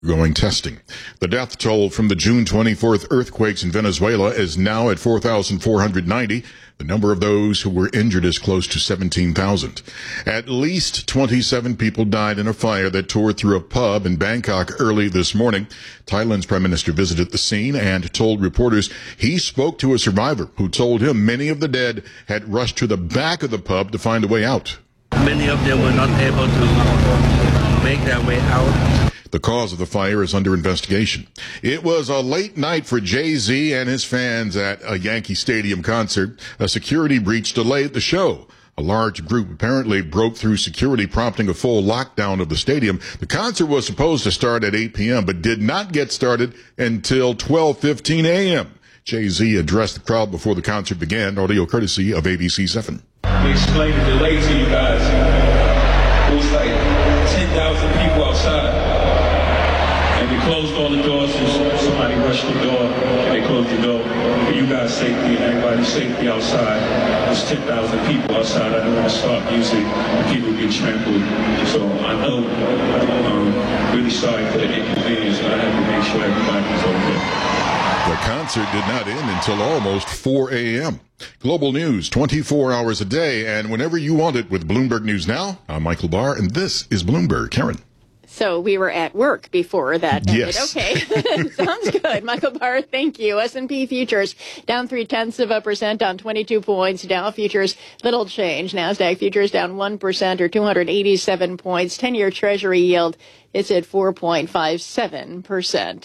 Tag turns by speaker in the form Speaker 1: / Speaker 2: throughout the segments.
Speaker 1: Going testing. The death toll from the June 24th earthquakes in Venezuela is now at 4,490. The number of those who were injured is close to 17,000. At least 27 people died in a fire that tore through a pub in Bangkok early this morning. Thailand's prime minister visited the scene and told reporters he spoke to a survivor who told him many of the dead had rushed to the back of the pub to find a way out.
Speaker 2: Many of them were not able to make their way out.
Speaker 1: The cause of the fire is under investigation. It was a late night for Jay-Z and his fans at a Yankee Stadium concert. A security breach delayed the show. A large group apparently broke through security, prompting a full lockdown of the stadium. The concert was supposed to start at 8 p.m., but did not get started until 12:15 a.m. Jay-Z addressed the crowd before the concert began. Audio courtesy of ABC 7.
Speaker 3: We explained the delay to you guys. It was like 10,000 people outside. And we closed all the doors, and somebody rushed the door, and they closed the door. For you guys' safety and everybody's safety outside, there's 10,000 people outside. I don't want to start music and people get trampled. So I know, really sorry for the inconvenience, but I have to make sure everybody's okay.
Speaker 1: The concert did not end until almost 4 a.m. Global news 24 hours a day and whenever you want it with Bloomberg News Now. I'm Michael Barr, and this is Bloomberg. Karen.
Speaker 4: So we were at work before that ended.
Speaker 1: Yes.
Speaker 4: Okay. Sounds good. Michael Barr, thank you. S&P futures down 0.3%, down 22 points. Dow futures, little change. NASDAQ futures down 1% or 287 points. 10-year Treasury yield is at 4.57%.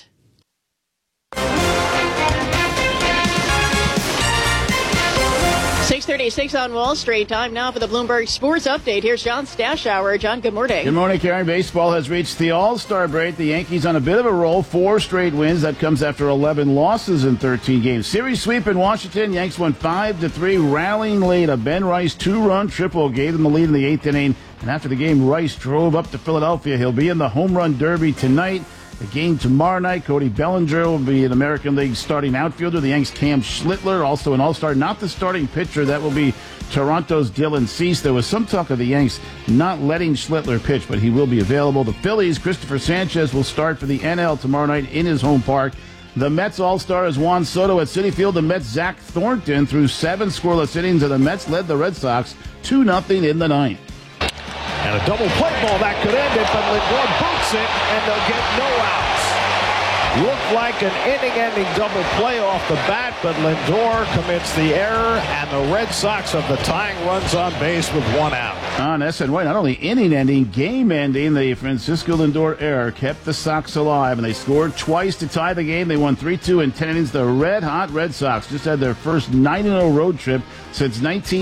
Speaker 4: 6:36 on Wall Street. Time now for the Bloomberg Sports Update. Here's John Stashower. John, good morning.
Speaker 5: Good morning, Karen. Baseball has reached the All-Star break. The Yankees on a bit of a roll. 4 straight wins. That comes after 11 losses in 13 games. Series sweep in Washington. Yanks won 5-3, rallying late. A Ben Rice 2-run triple gave them the lead in the 8th inning. And after the game, Rice drove up to Philadelphia. He'll be in the home run derby tonight. The game tomorrow night, Cody Bellinger will be an American League starting outfielder. The Yanks' Cam Schlittler, also an All-Star, not the starting pitcher. That will be Toronto's Dylan Cease. There was some talk of the Yanks not letting Schlittler pitch, but he will be available. The Phillies' Christopher Sanchez will start for the NL tomorrow night in his home park. The Mets All-Star is Juan Soto at Citi Field. The Mets' Zach Thornton threw 7 scoreless innings, and the Mets led the Red Sox 2-0 in the 9th.
Speaker 6: And a double play ball that could end it, but Lindor boots it, and they'll get no outs. Looked like an inning-ending double play off the bat, but Lindor commits the error, and the Red Sox have the tying runs on base with 1 out.
Speaker 5: On SNY, not only inning-ending, game-ending, the Francisco Lindor error kept the Sox alive, and they scored twice to tie the game. They won 3-2 in 10 innings. The red-hot Red Sox just had their first 9-0 road trip since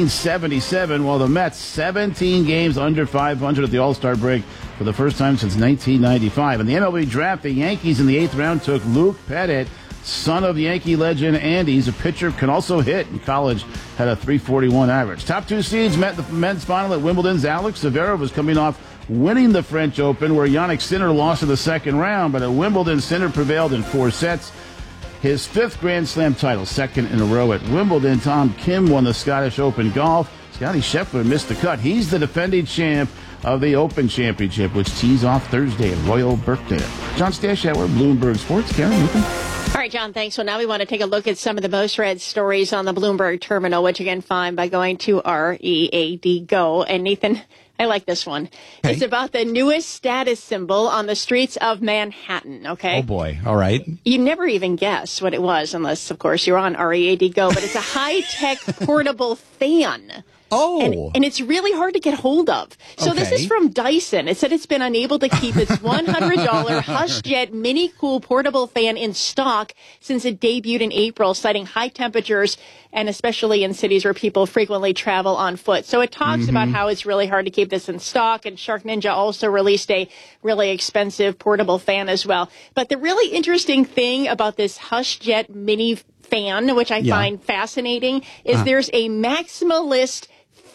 Speaker 5: 1977, while the Mets 17 games under 500 at the All-Star break for the first time since 1995. In the MLB draft, the Yankees in the 8th round took Luke Pettit, son of Yankee legend Andy. He's a pitcher, can also hit. In college, had a .341 average. Top 2 seeds met the men's final at Wimbledon's. Alex Zverev was coming off winning the French Open, where Jannik Sinner lost in the second round, but at Wimbledon, Sinner prevailed in 4 sets. His 5th Grand Slam title, 2nd in a row at Wimbledon. Tom Kim won the Scottish Open golf. Scotty Scheffler missed the cut. He's the defending champ of the Open Championship, which tees off Thursday at Royal Birkdale. John Stashower, Bloomberg Sports. Karen, Nathan.
Speaker 4: All right, John, thanks. Well, now we want to take a look at some of the most read stories on the Bloomberg terminal, which you can find by going to READ Go. And Nathan, I like this one. Okay. It's about the newest status symbol on the streets of Manhattan, okay?
Speaker 7: Oh, boy. All right.
Speaker 4: You never even guess what it was unless, of course, you're on READ Go. But it's a high-tech portable fan.
Speaker 7: Oh.
Speaker 4: And it's really hard to get hold of. So This is from Dyson. It said it's been unable to keep its $100 HushJet Mini Cool portable fan in stock since it debuted in April, citing high temperatures and especially in cities where people frequently travel on foot. So it talks about how it's really hard to keep this in stock, and Shark Ninja also released a really expensive portable fan as well. But the really interesting thing about this HushJet Mini fan, which I find fascinating, is there's a maximalist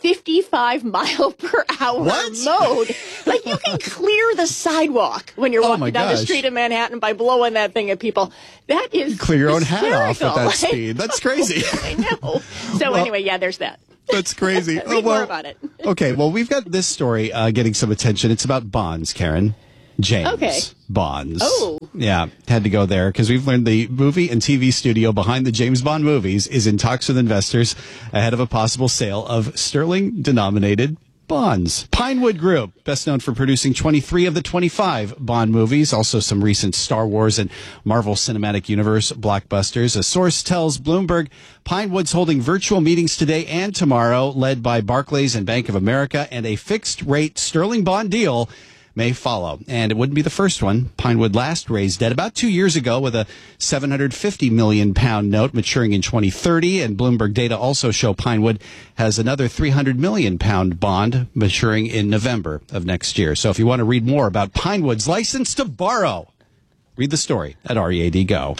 Speaker 4: 55 mile per hour mode. Like, you can clear the sidewalk when you're walking down the street in Manhattan by blowing that thing at people. That is
Speaker 7: clear your own hat off at that
Speaker 4: like,
Speaker 7: speed. That's crazy.
Speaker 4: I know. So anyway, there's that.
Speaker 7: That's crazy.
Speaker 4: Read more about it.
Speaker 7: Okay, well, we've got this story getting some attention. It's about bonds, Karen. James Bonds.
Speaker 4: Oh.
Speaker 7: Yeah, had to go there because we've learned the movie and TV studio behind the James Bond movies is in talks with investors ahead of a possible sale of sterling-denominated bonds. Pinewood Group, best known for producing 23 of the 25 Bond movies, also some recent Star Wars and Marvel Cinematic Universe blockbusters. A source tells Bloomberg Pinewood's holding virtual meetings today and tomorrow, led by Barclays and Bank of America, and a fixed-rate sterling bond deal may follow. And it wouldn't be the first one. Pinewood last raised debt about 2 years ago with a £750 million note maturing in 2030. And Bloomberg data also show Pinewood has another £300 million bond maturing in November of next year. So if you want to read more about Pinewood's license to borrow, read the story at READ Go.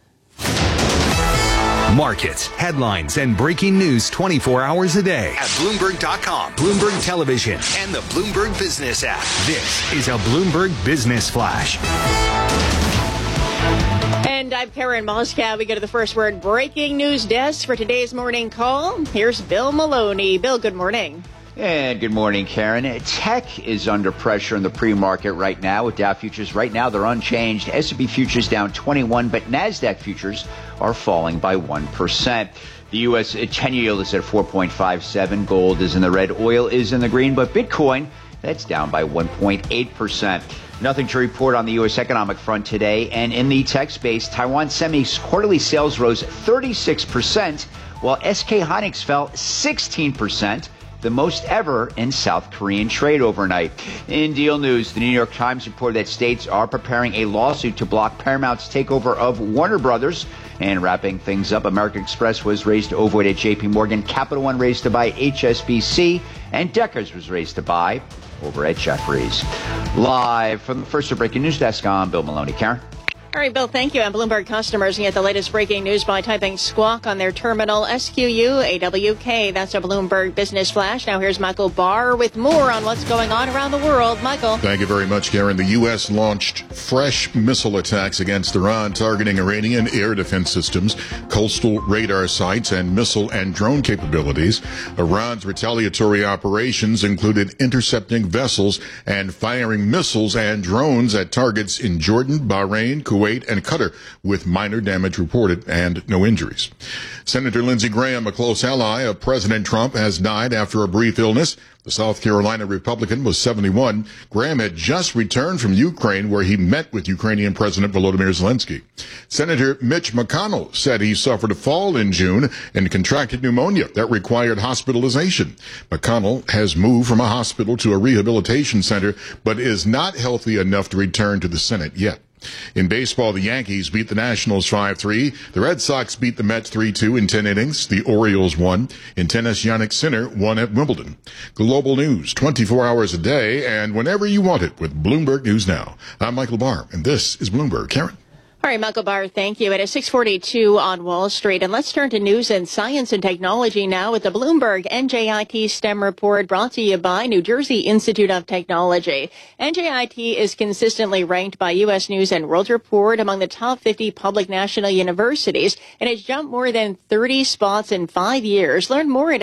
Speaker 8: Markets, headlines, and breaking news 24 hours a day at Bloomberg.com, Bloomberg Television, and the Bloomberg Business app. This is a Bloomberg Business Flash.
Speaker 4: And I'm Karen Moscow. We go to the first word breaking news desk for today's morning call. Here's Bill Maloney. Bill, good morning.
Speaker 9: And good morning, Karen. Tech is under pressure in the pre-market right now with Dow futures. Right now, they're unchanged. S&P futures down 21, but NASDAQ futures are falling by 1%. The U.S. 10-year yield is at 4.57. Gold is in the red. Oil is in the green. But Bitcoin, that's down by 1.8%. Nothing to report on the U.S. economic front today. And in the tech space, Taiwan Semi's quarterly sales rose 36%, while SK Hynix fell 16%. The most ever in South Korean trade overnight. In deal news, the New York Times reported that states are preparing a lawsuit to block Paramount's takeover of Warner Brothers. And wrapping things up, American Express was raised to overweight at J.P. Morgan, Capital One raised to buy HSBC, and Deckers was raised to buy over at Jefferies. Live from the first breaking news desk, I'm Bill Maloney. Karen?
Speaker 4: All right, Bill, thank you. And Bloomberg customers can get the latest breaking news by typing squawk on their terminal, SQUAWK. That's a Bloomberg Business Flash. Now here's Michael Barr with more on what's going on around the world. Michael.
Speaker 1: Thank you very much, Karen. The U.S. launched fresh missile attacks against Iran, targeting Iranian air defense systems, coastal radar sites, and missile and drone capabilities. Iran's retaliatory operations included intercepting vessels and firing missiles and drones at targets in Jordan, Bahrain, Kuwait, and Qatar, with minor damage reported and no injuries. Senator Lindsey Graham, a close ally of President Trump, has died after a brief illness. The South Carolina Republican was 71. Graham had just returned from Ukraine, where he met with Ukrainian President Volodymyr Zelensky. Senator Mitch McConnell said he suffered a fall in June and contracted pneumonia that required hospitalization. McConnell has moved from a hospital to a rehabilitation center, but is not healthy enough to return to the Senate yet. In baseball, the Yankees beat the Nationals 5-3. The Red Sox beat the Mets 3-2 in 10 innings. The Orioles won. In tennis, Jannik Sinner won at Wimbledon. Global news, 24 hours a day, and whenever you want it with Bloomberg News Now. I'm Michael Barr, and this is Bloomberg. Karen?
Speaker 4: All right, Michael Barr, thank you. It is 6:42 on Wall Street. And let's turn to news and science and technology now with the Bloomberg NJIT STEM report brought to you by New Jersey Institute of Technology. NJIT is consistently ranked by U.S. News and World Report among the top 50 public national universities, and it's jumped more than 30 spots in 5 years. Learn more at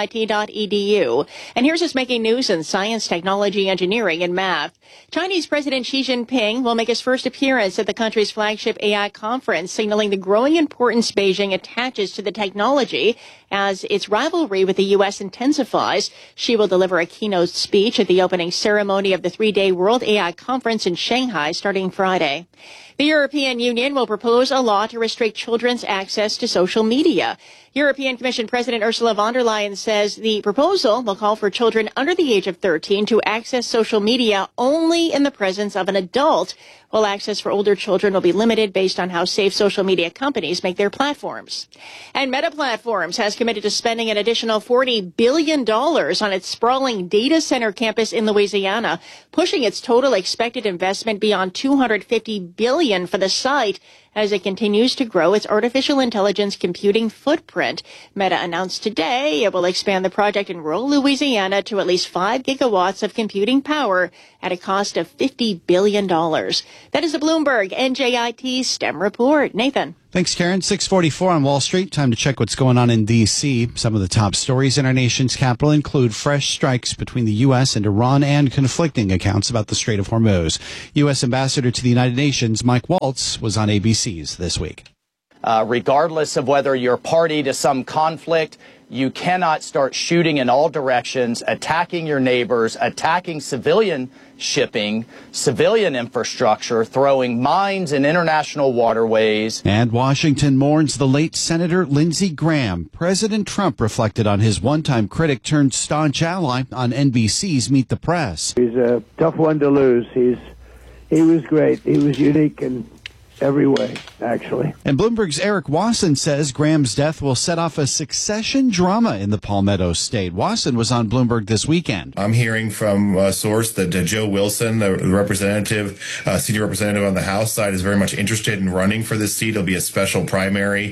Speaker 4: njit.edu. And here's what's making news in science, technology, engineering, and math. Chinese President Xi Jinping will make his first appearance at the country's flagship AI conference, signaling the growing importance Beijing attaches to the technology as its rivalry with the U.S. intensifies. Xi will deliver a keynote speech at the opening ceremony of the 3-day World AI Conference in Shanghai starting Friday. The European Union will propose a law to restrict children's access to social media. European Commission President Ursula von der Leyen says the proposal will call for children under the age of 13 to access social media only in the presence of an adult, while access for older children will be limited based on how safe social media companies make their platforms. And Meta Platforms has committed to spending an additional $40 billion on its sprawling data center campus in Louisiana, pushing its total expected investment beyond $250 billion for the site as it continues to grow its artificial intelligence computing footprint. Meta announced today it will expand the project in rural Louisiana to at least 5 gigawatts of computing power at a cost of $50 billion. That is the Bloomberg NJIT STEM report. Nathan.
Speaker 7: Thanks, Karen. 6:44 on Wall Street. Time to check what's going on in D.C. Some of the top stories in our nation's capital include fresh strikes between the U.S. and Iran and conflicting accounts about the Strait of Hormuz. U.S. Ambassador to the United Nations, Mike Waltz, was on ABC's This Week.
Speaker 10: Regardless of whether you're party to some conflict, you cannot start shooting in all directions, attacking your neighbors, attacking civilian shipping, civilian infrastructure, throwing mines in international waterways.
Speaker 7: And Washington mourns the late Senator Lindsey Graham. President Trump reflected on his one-time critic turned staunch ally on NBC's Meet the Press.
Speaker 11: He's a tough one to lose. He was great. He was unique in every way, actually.
Speaker 7: And Bloomberg's Eric Wasson says Graham's death will set off a succession drama in the Palmetto State. Wasson was on Bloomberg this weekend.
Speaker 12: I'm hearing from a source that Joe Wilson, the representative, senior representative on the House side, is very much interested in running for this seat. It'll be a special primary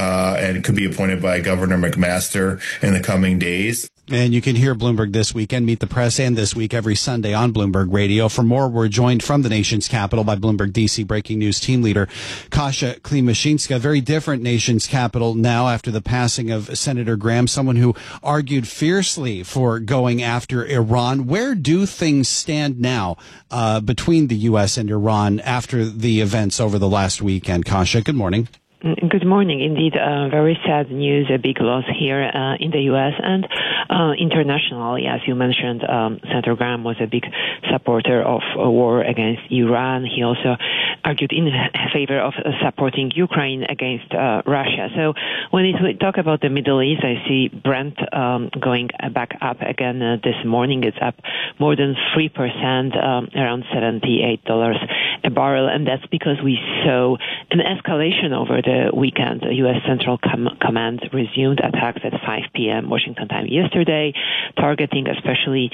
Speaker 12: and could be appointed by Governor McMaster in the coming days.
Speaker 7: And you can hear Bloomberg This Weekend, Meet the Press, and This Week every Sunday on Bloomberg Radio. For more, we're joined from the nation's capital by Bloomberg DC breaking news team leader Kasia Klimashinska. Very different nation's capital now after the passing of Senator Graham, someone who argued fiercely for going after Iran. Where do things stand now between the U.S. and Iran after the events over the last weekend? Kasia, good morning.
Speaker 13: Good morning. Indeed, very sad news, a big loss here in the U.S. and internationally. As you mentioned, Senator Graham was a big supporter of a war against Iran. He also argued in favor of supporting Ukraine against Russia. So when we talk about the Middle East, I see Brent going back up again this morning. It's up more than 3%, around $78 a barrel, and that's because we saw an escalation over the weekend. The U.S. Central Command resumed attacks at 5 p.m. Washington time yesterday, targeting especially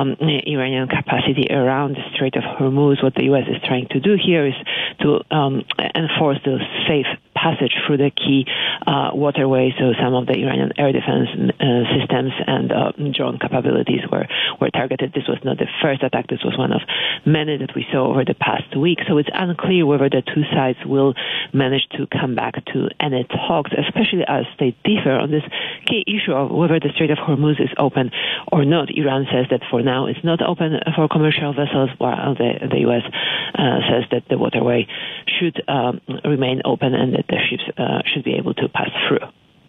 Speaker 13: Iranian capacity around the Strait of Hormuz. What the U.S. is trying to do here is to enforce the safe passage through the key waterway. So some of the Iranian air defense systems and drone capabilities were targeted. This was not the first attack. This was one of many that we saw over the past week. So it's unclear whether the two sides will manage to come back to any talks, especially as they differ on this key issue of whether the Strait of Hormuz is open or not. Iran says that for now it's not open for commercial vessels, while the U.S. says that the waterway should remain open and that the ships should be able to pass through.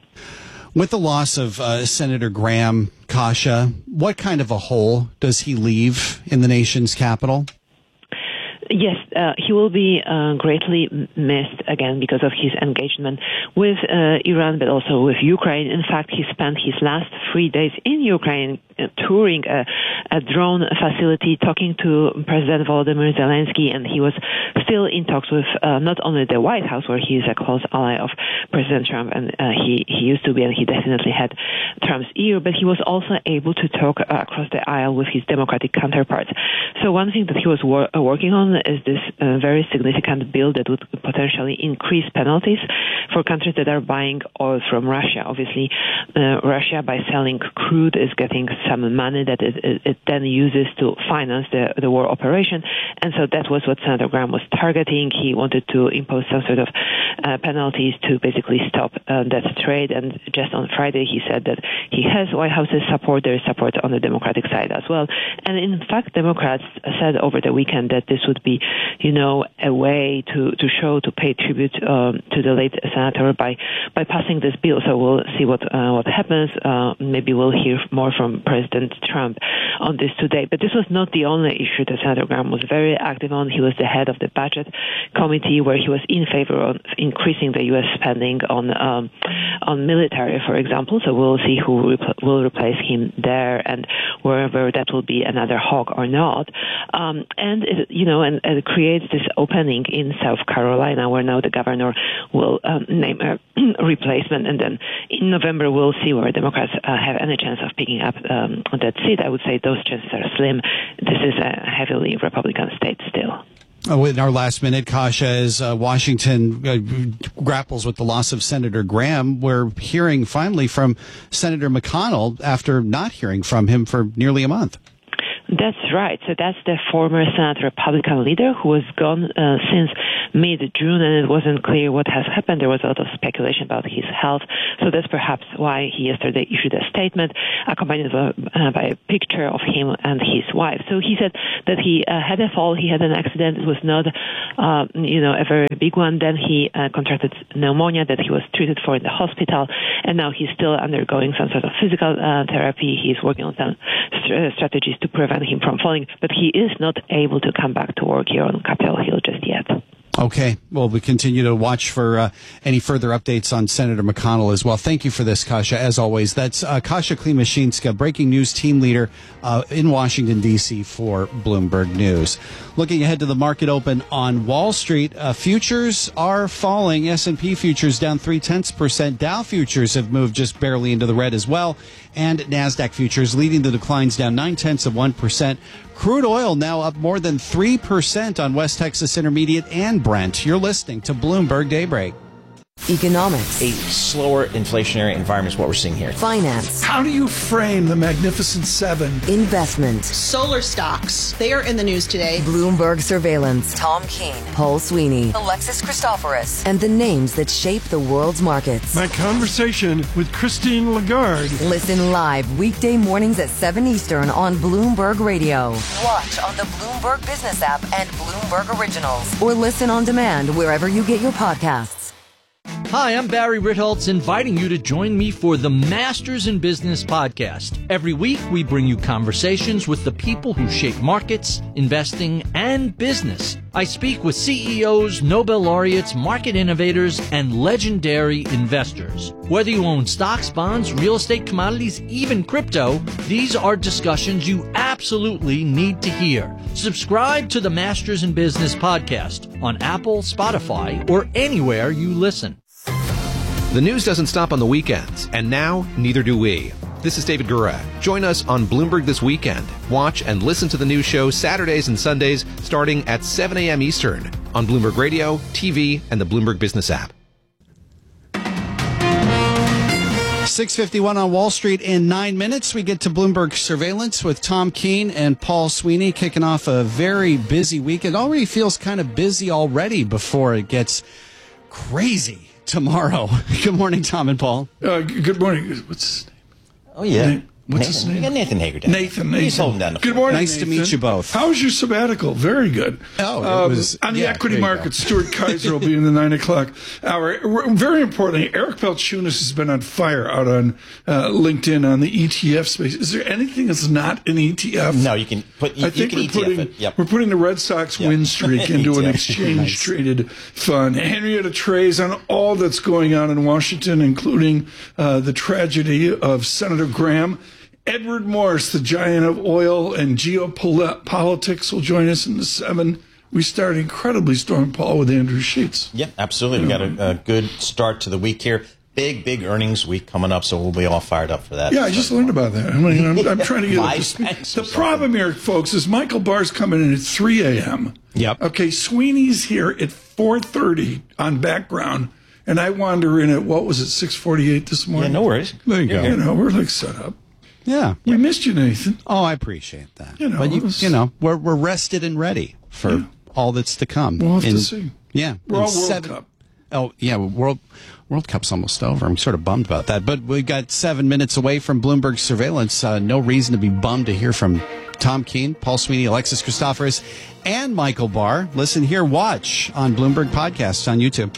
Speaker 7: With the loss of Senator Graham, Kasia, what kind of a hole does he leave in the nation's capital?
Speaker 13: Yes, he will be greatly missed again because of his engagement with Iran, but also with Ukraine. In fact, he spent his last 3 days in Ukraine touring a drone facility, talking to President Volodymyr Zelensky, and he was still in talks with not only the White House, where he is a close ally of President Trump, and he used to be, and he definitely had Trump's ear, but he was also able to talk across the aisle with his Democratic counterparts. So one thing that he was working on is this very significant bill that would potentially increase penalties for countries that are buying oil from Russia. Obviously, Russia, by selling crude, is getting some money that it then uses to finance the war operation. And so that was what Senator Graham was targeting. He wanted to impose some sort of penalties to basically stop that trade. And just on Friday, he said that he has White House's support. There is support on the Democratic side as well. And in fact, Democrats said over the weekend that this would be, a way to pay tribute to the late senator by passing this bill. So we'll see what happens. Maybe we'll hear more from President Trump on this today. But this was not the only issue that Senator Graham was very active on. He was the head of the Budget Committee, where he was in favor of increasing the U.S. spending on military, for example. So we'll see who will replace him there, and wherever that will be another hawk or not. And it creates this opening in South Carolina, where now the governor will name a replacement, and then in November we'll see where Democrats have any chance of picking up that seat. I would say those chances are slim. This is a heavily Republican state still.
Speaker 7: In our last minute, Kasia, as Washington grapples with the loss of Senator Graham, we're hearing finally from Senator McConnell after not hearing from him for nearly a month.
Speaker 13: That's right. So that's the former Senate Republican leader who was gone since mid-June, and it wasn't clear what has happened. There was a lot of speculation about his health. So that's perhaps why he yesterday issued a statement accompanied by a picture of him and his wife. So he said that he had a fall, he had an accident. It was not, a very big one. Then he contracted pneumonia that he was treated for in the hospital, and now he's still undergoing some sort of physical therapy. He's working on some strategies to prevent him from falling, but he is not able to come back to work here on Capitol Hill just yet.
Speaker 7: Okay. Well, we continue to watch for any further updates on Senator McConnell as well. Thank you for this, Kasia, as always. That's Kasia Klimashinska, breaking news team leader in Washington, D.C. for Bloomberg News. Looking ahead to the market open on Wall Street, futures are falling. S&P futures down 0.3%. Dow futures have moved just barely into the red as well. And NASDAQ futures leading the declines down 0.9%. Crude oil now up more than 3% on West Texas Intermediate and Brent. You're listening to Bloomberg Daybreak.
Speaker 14: Economics.
Speaker 15: A slower inflationary environment is what we're seeing here.
Speaker 14: Finance.
Speaker 16: How do you frame the Magnificent Seven?
Speaker 14: Investment.
Speaker 17: Solar stocks. They are in the news today.
Speaker 14: Bloomberg Surveillance. Tom Keene. Paul Sweeney. Alexis Christoforous. And the names that shape the world's markets.
Speaker 16: My conversation with Christine Lagarde.
Speaker 14: Listen live weekday mornings at 7 Eastern on Bloomberg Radio. Watch on the Bloomberg Business app and Bloomberg Originals. Or listen on demand wherever you get your podcasts.
Speaker 18: Hi, I'm Barry Ritholtz, inviting you to join me for the Masters in Business podcast. Every week, we bring you conversations with the people who shape markets, investing, and business. I speak with CEOs, Nobel laureates, market innovators, and legendary investors. Whether you own stocks, bonds, real estate, commodities, even crypto, these are discussions you absolutely need to hear. Subscribe to the Masters in Business podcast on Apple, Spotify, or anywhere you listen.
Speaker 19: The news doesn't stop on the weekends, and now neither do we. This is David Gura. Join us on Bloomberg This Weekend. Watch and listen to the news show Saturdays and Sundays starting at 7 a.m. Eastern on Bloomberg Radio, TV, and the Bloomberg Business app.
Speaker 7: 6:51 on Wall Street in 9 minutes. We get to Bloomberg Surveillance with Tom Keene and Paul Sweeney, kicking off a very busy week. It already feels kind of busy already before it gets crazy tomorrow. Good morning, Tom and Paul.
Speaker 16: Good morning. What's his name?
Speaker 15: Oh, yeah.
Speaker 16: What's his name?
Speaker 15: We got Nathan Hager down.
Speaker 16: Nathan.
Speaker 15: He's holding down the
Speaker 16: Good morning,
Speaker 7: Nice
Speaker 16: Nathan.
Speaker 7: to meet you both.
Speaker 16: How was your sabbatical? Very good.
Speaker 7: Oh, it was
Speaker 16: on the equity market. Stuart Kaiser will be in the 9 o'clock hour. Very importantly, Eric Balchunas has been on fire out on LinkedIn on the ETF space. Is there anything that's not an ETF?
Speaker 15: No, you can put. I think
Speaker 16: we're putting the Red Sox win streak into an exchange traded fund. Henrietta Trey's on all that's going on in Washington, including the tragedy of Senator Graham. Edward Morse, the giant of oil and geopolitics, will join us in the 7. We start incredibly strong, Paul, with Andrew Sheets.
Speaker 15: Yep, absolutely. We got a good start to the week here. Big earnings week coming up, so we'll be all fired up for that.
Speaker 16: Yeah, I just learned about that. I'm trying to get up to speed. The problem here, folks, is Michael Barr's coming in at 3 a.m.
Speaker 7: Yep.
Speaker 16: Okay, Sweeney's here at 4:30 on background, and I wander in at, 6:48 this morning?
Speaker 15: Yeah, no worries.
Speaker 16: There you go. We're like set up.
Speaker 7: Yeah.
Speaker 16: We missed you, Nathan.
Speaker 7: Oh, I appreciate that. But we're rested and ready for all that's to come.
Speaker 16: We'll have to see.
Speaker 7: Yeah.
Speaker 16: We're all World Cup.
Speaker 7: Oh, yeah. World Cup's almost over. I'm sort of bummed about that. But we got 7 minutes away from Bloomberg Surveillance. No reason to be bummed to hear from Tom Keene, Paul Sweeney, Alexis Christoforous, and Michael Barr. Listen here, watch on Bloomberg Podcasts on YouTube.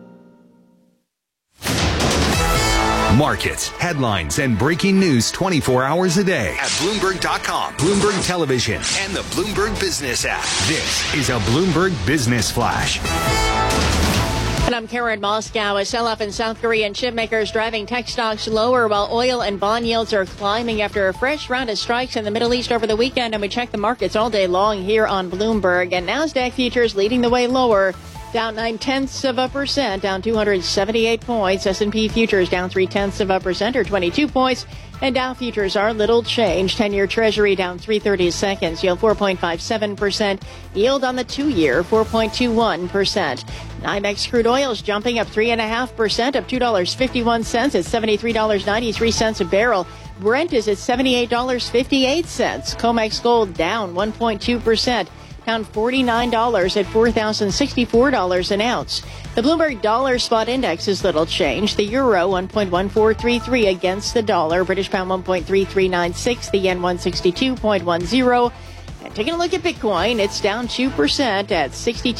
Speaker 8: Markets, headlines, and breaking news 24 hours a day at Bloomberg.com, Bloomberg Television, and the Bloomberg Business app. This is a Bloomberg Business Flash.
Speaker 4: And I'm Karen Moscow. A sell-off in South Korean chip makers driving tech stocks lower while oil and bond yields are climbing after a fresh round of strikes in the Middle East over the weekend. And we check the markets all day long here on Bloomberg. And NASDAQ futures leading the way lower. Down 0.9%, down 278 points. S&P futures down 0.3% or 22 points. And Dow futures are little change. 10-year Treasury down 3/32, yield 4.57%. Yield on the 2-year 4.21%. NYMEX crude oil is jumping up 3.5%, up $2.51 at $73.93 a barrel. Brent is at $78.58. COMEX gold down 1.2%. Down $49 at $4,064 an ounce. The Bloomberg Dollar Spot Index is little change. The euro 1.1433 against the dollar. British pound 1.3396. The yen 162.10. And taking a look at Bitcoin, it's down 2% at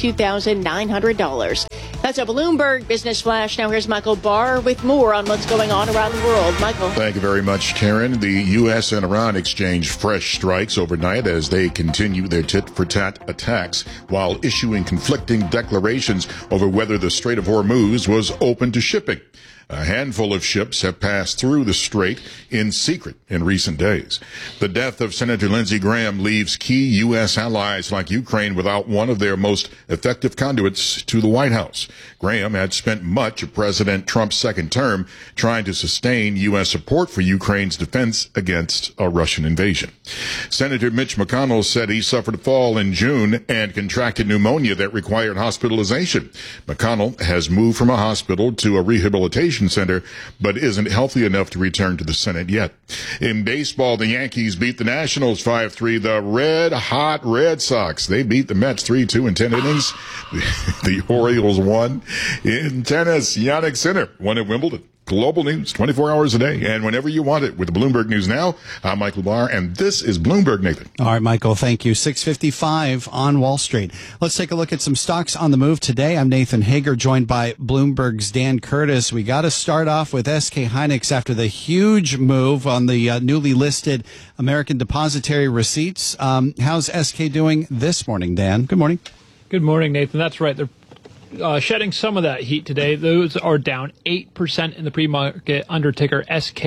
Speaker 4: $62,900. That's a Bloomberg Business Flash. Now here's Michael Barr with more on what's going on around the world. Michael.
Speaker 1: Thank you very much, Karen. The U.S. and Iran exchanged fresh strikes overnight as they continue their tit-for-tat attacks while issuing conflicting declarations over whether the Strait of Hormuz was open to shipping. A handful of ships have passed through the strait in secret in recent days. The death of Senator Lindsey Graham leaves key U.S. allies like Ukraine without one of their most effective conduits to the White House. Graham had spent much of President Trump's second term trying to sustain U.S. support for Ukraine's defense against a Russian invasion. Senator Mitch McConnell said he suffered a fall in June and contracted pneumonia that required hospitalization. McConnell has moved from a hospital to a rehabilitation center, but isn't healthy enough to return to the Senate yet. In baseball, the Yankees beat the Nationals 5-3. The red-hot Red Sox, they beat the Mets 3-2 in 10 innings. The Orioles won. In tennis, Jannik Sinner won at Wimbledon. Global news, 24 hours a day, and whenever you want it with the Bloomberg News Now. I'm Michael Barr, and this is Bloomberg, Nathan.
Speaker 7: All right, Michael, thank you. 6:55 on Wall Street. Let's take a look at some stocks on the move today. I'm Nathan Hager, joined by Bloomberg's Dan Curtis. We got to start off with SK Hynix after the huge move on the newly listed American Depository Receipts. How's SK doing this morning, Dan? Good morning.
Speaker 20: Good morning, Nathan. That's right. They're shedding some of that heat today. Those are down 8% in the pre-market under ticker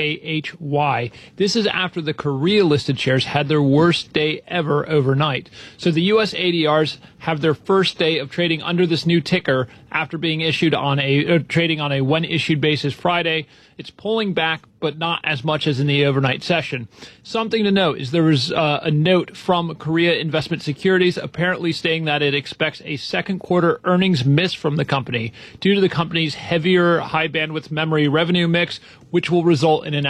Speaker 20: SKHY. This is after the Korea-listed shares had their worst day ever overnight. So the U.S. ADRs have their first day of trading under this new ticker after being issued on trading on a when-issued basis Friday. It's pulling back, but not as much as in the overnight session. Something to note is there was a note from Korea Investment Securities apparently stating that it expects a second quarter earnings miss from the company due to the company's heavier high bandwidth memory revenue mix, which will result in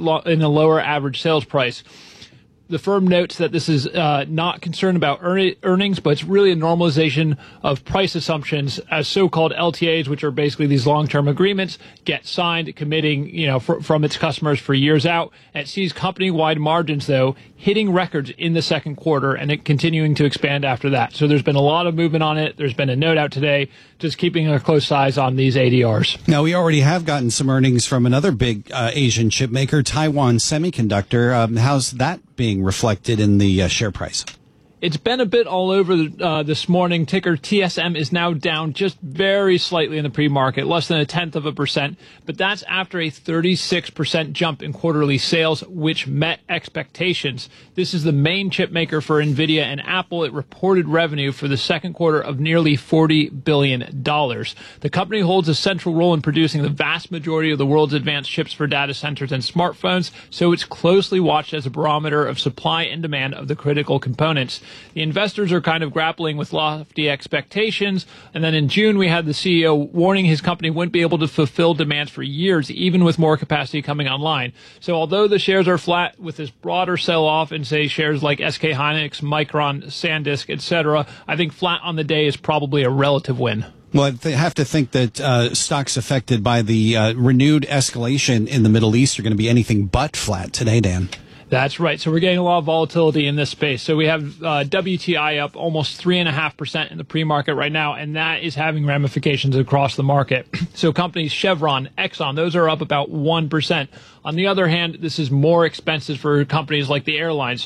Speaker 20: a lower average sales price. The firm notes that this is not concerned about earnings, but it's really a normalization of price assumptions as so-called LTAs, which are basically these long-term agreements, get signed, committing, from its customers for years out. And it sees company-wide margins, though, hitting records in the second quarter and it continuing to expand after that. So there's been a lot of movement on it. There's been a note out today, just keeping a close eye on these ADRs.
Speaker 7: Now, we already have gotten some earnings from another big Asian chip maker, Taiwan Semiconductor. How's that being reflected in the share price?
Speaker 20: It's been a bit all over this morning. Ticker TSM is now down just very slightly in the pre-market, less than 0.1%, but that's after a 36% jump in quarterly sales, which met expectations. This is the main chip maker for NVIDIA and Apple. It reported revenue for the second quarter of nearly $40 billion. The company holds a central role in producing the vast majority of the world's advanced chips for data centers and smartphones, so it's closely watched as a barometer of supply and demand of the critical components. The investors are kind of grappling with lofty expectations. And then in June, we had the CEO warning his company wouldn't be able to fulfill demands for years, even with more capacity coming online. So although the shares are flat with this broader sell-off in, say, shares like SK Hynix, Micron, SanDisk, etc., I think flat on the day is probably a relative win.
Speaker 7: Well, I have to think that stocks affected by the renewed escalation in the Middle East are going to be anything but flat today, Dan.
Speaker 20: That's right. So we're getting a lot of volatility in this space. So we have WTI up almost 3.5% in the pre-market right now, and that is having ramifications across the market. So companies Chevron, Exxon, those are up about 1%. On the other hand, this is more expensive for companies like the airlines.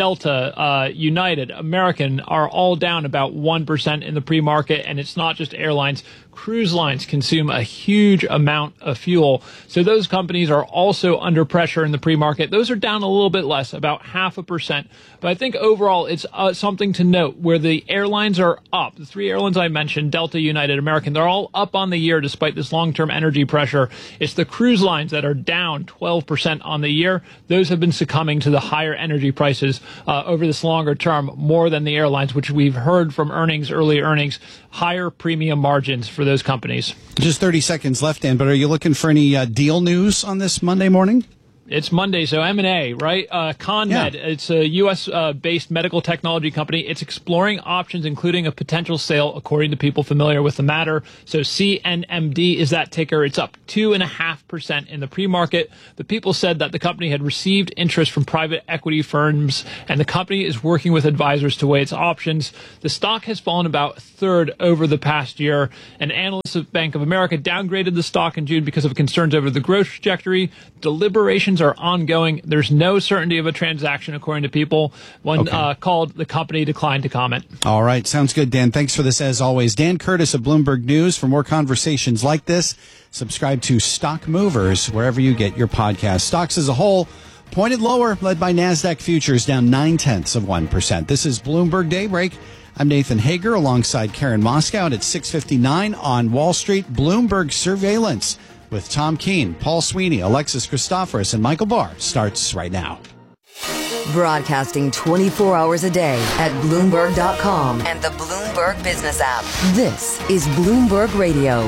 Speaker 20: Delta, United, American are all down about 1% in the pre-market, and it's not just airlines. Cruise lines consume a huge amount of fuel. So those companies are also under pressure in the pre-market. Those are down a little bit less, about 0.5%. But I think overall it's something to note where the airlines are up. The three airlines I mentioned, Delta, United, American, they're all up on the year despite this long-term energy pressure. It's the cruise lines that are down 12% on the year. Those have been succumbing to the higher energy prices over this longer term more than the airlines, which we've heard from early earnings, higher premium margins for those companies.
Speaker 7: Just 30 seconds left, Dan, but are you looking for any deal news on this Monday morning?
Speaker 20: It's Monday, so M&A, right? ConMed, it's a U.S.-based medical technology company. It's exploring options, including a potential sale, according to people familiar with the matter. So CNMD is that ticker. It's up 2.5% in the pre-market. The people said that the company had received interest from private equity firms, and the company is working with advisors to weigh its options. The stock has fallen about a third over the past year, and analysts of Bank of America downgraded the stock in June because of concerns over the growth trajectory. Deliberations are ongoing. There's no certainty of a transaction, according to people. One called the company declined to comment.
Speaker 7: All right. Sounds good, Dan. Thanks for this, as always. Dan Curtis of Bloomberg News. For more conversations like this, subscribe to Stock Movers wherever you get your podcast. Stocks as a whole pointed lower, led by NASDAQ futures down 0.9%. This is Bloomberg Daybreak. I'm Nathan Hager alongside Karen Moscow at 6:59 on Wall Street. Bloomberg Surveillance with Tom Keene, Paul Sweeney, Alexis Christoforous, and Michael Barr starts right now.
Speaker 14: Broadcasting 24 hours a day at Bloomberg.com and the Bloomberg Business app. This is Bloomberg Radio.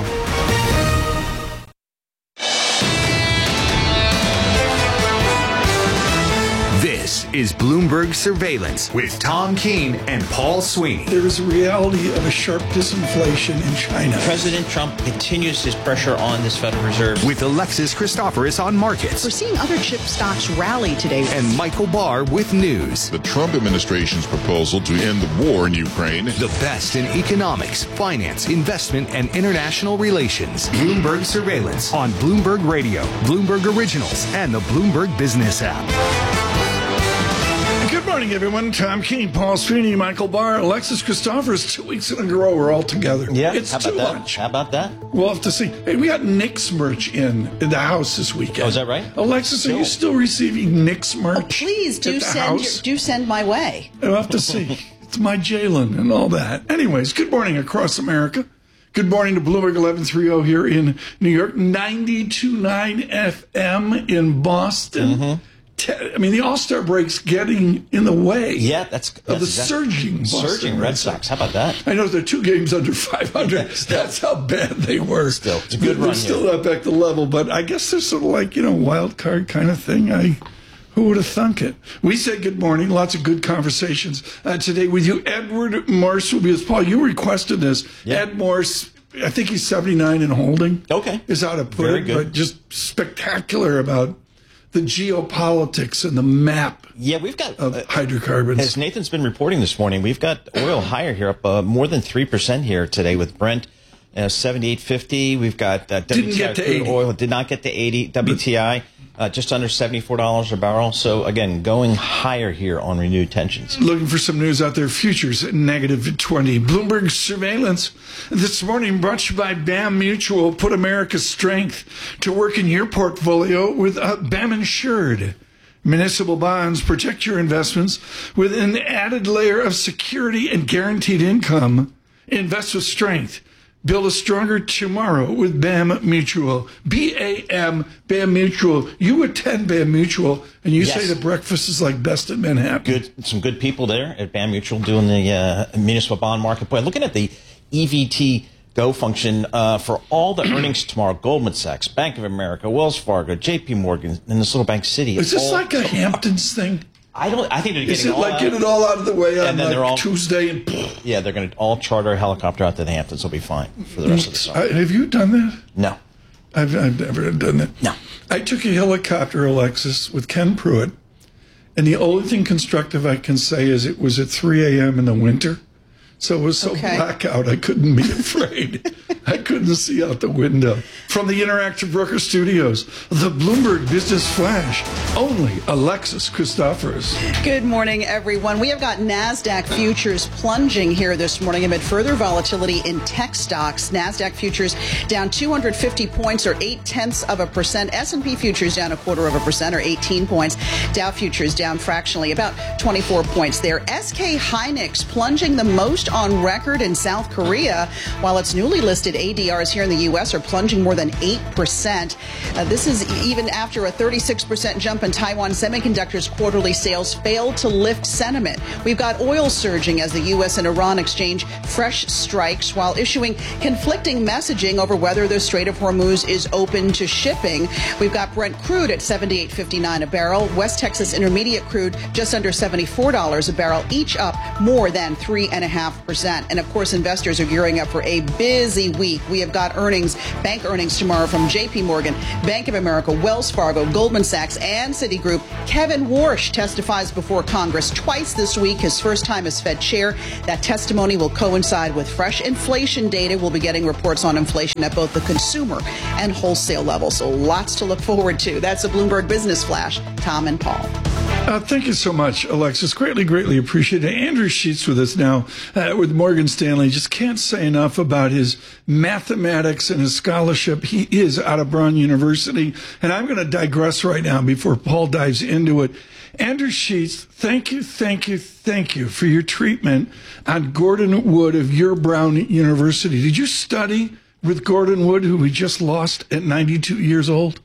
Speaker 8: This is Bloomberg Surveillance with Tom Keene and Paul Sweeney.
Speaker 16: There is a reality of a sharp disinflation in China.
Speaker 15: President Trump continues his pressure on this Federal Reserve.
Speaker 8: With Alexis Christoforous on markets.
Speaker 17: We're seeing other chip stocks rally today.
Speaker 8: And Michael Barr with news.
Speaker 1: The Trump administration's proposal to end the war in Ukraine.
Speaker 8: The best in economics, finance, investment, and international relations. Bloomberg Surveillance on Bloomberg Radio, Bloomberg Originals, and the Bloomberg Business app.
Speaker 16: Good morning, everyone. Tom Keene, Paul Sweeney, Michael Barr, Alexis Christoforous. 2 weeks in a row, we're all together.
Speaker 15: Yeah,
Speaker 16: it's too much.
Speaker 15: How about that?
Speaker 16: We'll have to see. Hey, we got Knicks merch in the house this weekend.
Speaker 15: Oh, is that right?
Speaker 16: Alexis, are you still receiving Knicks merch?
Speaker 17: Oh, please do send my way.
Speaker 16: We'll have to see. It's my Jalen and all that. Anyways, good morning across America. Good morning to Bloomberg 1130 here in New York, 92.9 FM in Boston. I mean, the All-Star break's getting in the way.
Speaker 15: Yeah, that's
Speaker 16: of the surging
Speaker 15: Red Sox. How about that?
Speaker 16: I know they're 2 games under 500. That's how bad they were.
Speaker 15: Still, it's a good run.
Speaker 16: They're still not back to level, but I guess they're sort of like, wild card kind of thing. Who would have thunk it? We say good morning. Lots of good conversations today with you. Edward Morse will be with us. Paul, you requested this. Yeah. Ed Morse, I think he's 79 and holding.
Speaker 15: Okay.
Speaker 16: Is how to put it, but just spectacular about the geopolitics and the map
Speaker 15: we've got
Speaker 16: of hydrocarbons.
Speaker 15: As Nathan's been reporting this morning, we've got oil higher here, up more than 3% here today with Brent 78.50. We've got WTI crude oil did not get to 80. WTI just under $74 a barrel. So again, going higher here on renewed tensions.
Speaker 16: Looking for some news out there. Futures at -20. Bloomberg Surveillance this morning brought to you by BAM Mutual. Put America's strength to work in your portfolio with BAM Insured. Municipal bonds protect your investments with an added layer of security and guaranteed income. Invest with strength. Build a stronger tomorrow with BAM Mutual. BAM, BAM Mutual. You attend BAM Mutual, and you say the breakfast is like best at Manhattan.
Speaker 15: Some good people there at BAM Mutual doing the municipal bond market. Boy, looking at the EVT Go function for all the earnings tomorrow. Goldman Sachs, Bank of America, Wells Fargo, JP Morgan, and this little bank Citi.
Speaker 16: Is this like a Hamptons thing?
Speaker 15: I think they're getting
Speaker 16: Is it like get it all out of the way on like Tuesday? And
Speaker 15: yeah, they're going to all charter a helicopter out to the Hamptons. They'll be fine for the rest of the summer.
Speaker 16: Have you done that?
Speaker 15: No.
Speaker 16: I've never done that.
Speaker 15: No.
Speaker 16: I took a helicopter, Alexis, with Ken Pruitt, and the only thing constructive I can say is it was at 3 a.m. in the winter. So it was so blackout, I couldn't be afraid. I couldn't see out the window. From the Interactive Broker Studios, the Bloomberg Business Flash, only Alexis Christoforous.
Speaker 17: Good morning, everyone. We have got NASDAQ futures plunging here this morning amid further volatility in tech stocks. NASDAQ futures down 250 points or 0.8%. S&P futures down 0.25% or 18 points. Dow futures down fractionally about 24 points there. SK Hynix plunging the most on record in South Korea, while its newly listed ADRs here in the U.S. are plunging more than 8%. This is even after a 36% jump in Taiwan Semiconductor's quarterly sales failed to lift sentiment. We've got oil surging as the U.S. and Iran exchange fresh strikes while issuing conflicting messaging over whether the Strait of Hormuz is open to shipping. We've got Brent crude at $78.59 a barrel, West Texas Intermediate crude just under $74 a barrel, each up more than 3.5%. And of course, investors are gearing up for a busy week. We have got bank earnings tomorrow from JP Morgan, Bank of America, Wells Fargo, Goldman Sachs, and Citigroup. Kevin Warsh testifies before Congress twice this week, his first time as Fed chair. That testimony will coincide with fresh inflation data. We'll be getting reports on inflation at both the consumer and wholesale level. So lots to look forward to. That's a Bloomberg Business Flash. Tom and Paul.
Speaker 16: Thank you so much, Alexis. Greatly appreciate it. Andrew Sheets with us now with Morgan Stanley. Just can't say enough about his mathematics and his scholarship. He is out of Brown University. And I'm going to digress right now before Paul dives into it. Andrew Sheets, thank you for your treatment on Gordon Wood of your Brown University. Did you study with Gordon Wood, who we just lost at 92 years old?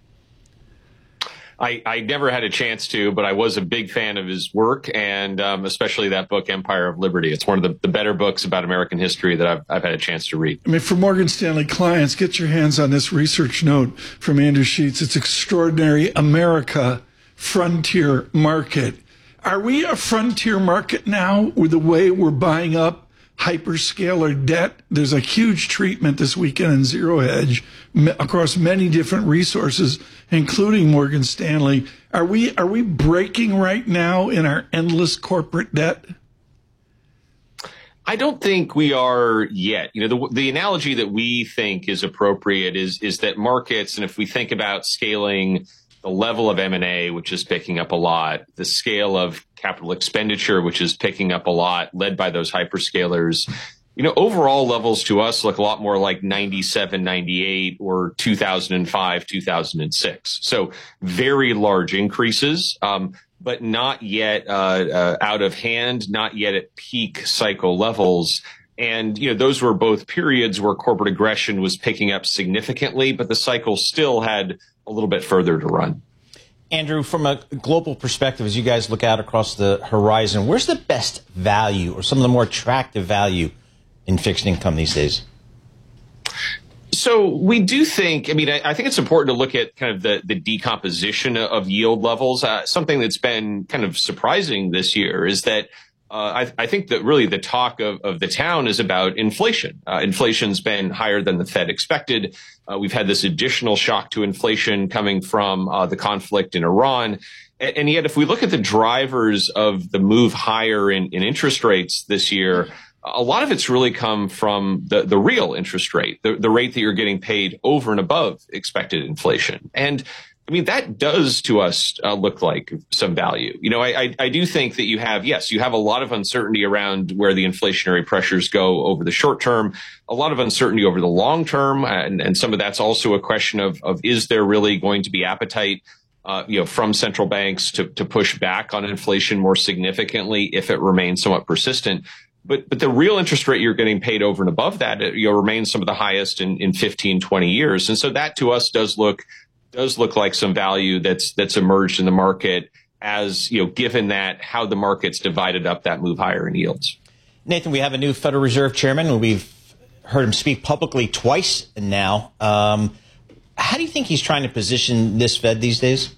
Speaker 21: I never had a chance to, but I was a big fan of his work, and especially that book, Empire of Liberty. It's one of the better books about American history that I've had a chance to read.
Speaker 16: I mean, for Morgan Stanley clients, get your hands on this research note from Andrew Sheets. It's Extraordinary America Frontier Market. Are we a frontier market now with the way we're buying up hyperscaler debt? There's a huge treatment this weekend in Zero Hedge across many different resources, including Morgan Stanley. Are we breaking right now in our endless corporate debt?
Speaker 21: I don't think we are yet. You know, the analogy that we think is appropriate is that markets, and if we think about scaling the level of M&A, which is picking up a lot, the scale of capital expenditure, which is picking up a lot, led by those hyperscalers, you know, overall levels to us look a lot more like 97, 98 or 2005, 2006. So very large increases, but not yet out of hand, not yet at peak cycle levels. And, you know, those were both periods where corporate aggression was picking up significantly, but the cycle still had a little bit further to run.
Speaker 15: Andrew, from a global perspective, as you guys look out across the horizon, where's the best value or some of the more attractive value in fixed income these days?
Speaker 21: So we do think, I mean, I think it's important to look at kind of the decomposition of yield levels. Something that's been kind of surprising this year is that I think that really the talk of the town is about inflation. Inflation's been higher than the Fed expected. We've had this additional shock to inflation coming from the conflict in Iran. And yet, if we look at the drivers of the move higher in interest rates this year, a lot of it's really come from the real interest rate, the rate that you're getting paid over and above expected inflation. And I mean, that does to us look like some value. You know, I do think that you have a lot of uncertainty around where the inflationary pressures go over the short term, a lot of uncertainty over the long term. And some of that's also a question of is there really going to be appetite, from central banks to push back on inflation more significantly if it remains somewhat persistent. But the real interest rate you're getting paid over and above that, remains some of the highest in 15, 20 years. And so that to us does look like some value that's emerged in the market as, given that how the market's divided up that move higher in yields.
Speaker 15: Nathan, we have a new Federal Reserve chairman. We've heard him speak publicly twice now. How do you think he's trying to position this Fed these days?